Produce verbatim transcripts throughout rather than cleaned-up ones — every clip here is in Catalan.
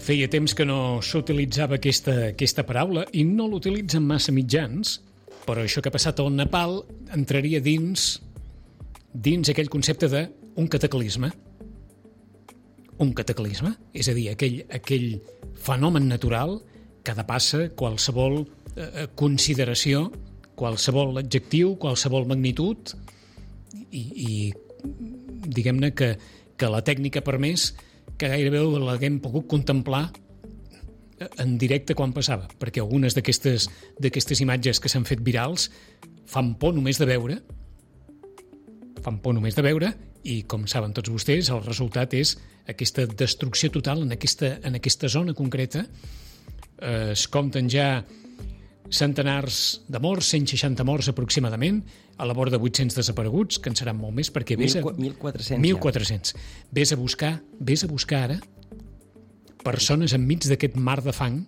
Feia temps que no s'utilitzava aquesta, aquesta paraula i no l'utilitzen massa mitjans, però això que ha passat al Nepal entraria dins dins aquell concepte d'un cataclisme. Un cataclisme, és a dir, aquell, aquell fenomen natural que depassa qualsevol eh, consideració, qualsevol adjectiu, qualsevol magnitud i, i diguem-ne que, que la tècnica ha permès que gairebé l'haguem pogut contemplar en directe quan passava, perquè algunes d'aquestes d'aquestes imatges que s'han fet virals fan por només de veure, fan por només de veure, i com saben tots vostès, el resultat és aquesta destrucció total en aquesta, en aquesta zona concreta. Eh, es compten ja centenars de morts, cent seixanta morts aproximadament, a la vora de vuit-cents desapareguts, que en seran molt més, perquè vés a... mil quatre-cents. mil quatre-cents. Vés a buscar, vés a buscar ara persones enmig d'aquest mar de fang.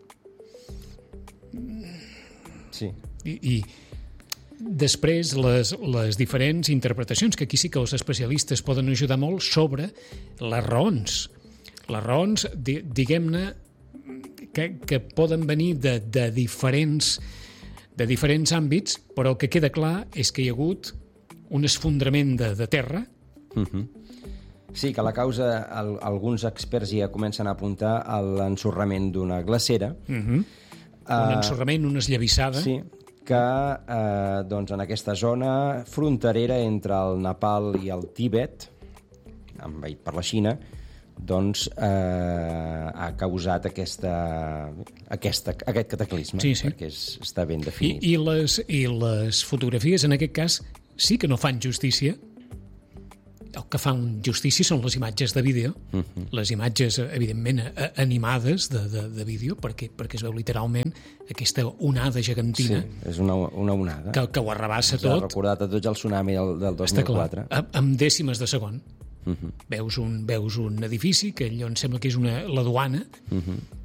Sí. I, i després les, les diferents interpretacions, que aquí sí que els especialistes poden ajudar molt sobre les raons. Les raons, di, diguem-ne, que, que poden venir de, de diferents de diferents àmbits, però el que queda clar és que hi ha hagut un esfondrament de, de terra. Uh-huh. Sí, que la causa, el, alguns experts ja comencen a apuntar a l'ensorrament d'una glacera. Uh-huh. Uh, un ensorrament, una esllavissada. Sí, que eh, doncs en aquesta zona fronterera entre el Nepal i el Tibet, envaït per la Xina, doncs eh, ha causat aquesta, aquesta, aquest cataclisme, sí, sí. perquè és, està ben definit. I, i, les, I les fotografies, en aquest cas, sí que no fan justícia. El que fan justícia són les imatges de vídeo, uh-huh. les imatges, evidentment, animades de, de, de vídeo, perquè, perquè es veu literalment aquesta onada gegantina. Sí, és una, una onada. Que, que ho arrabassa tot. Ens ha recordat a tots el tsunami del, del dos mil quatre. Està clar, amb dècimes de segon. Uh-huh. Veus, un, veus un edifici, que allò em sembla que és una, la duana, uh-huh.